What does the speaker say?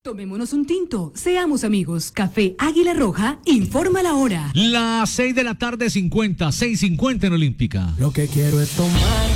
Tomémonos un tinto, seamos amigos. Café Águila Roja informa la hora. Las 6 de la tarde, 50, 6:50 en Olímpica. Lo que quiero es tomar